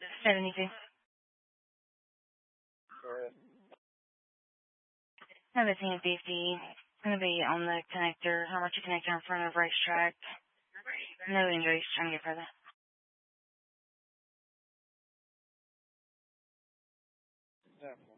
72. Correct. Have a 1050. It's going to be on the connector, electric connector in front of racetrack. No injuries. Trying to get further. Yeah.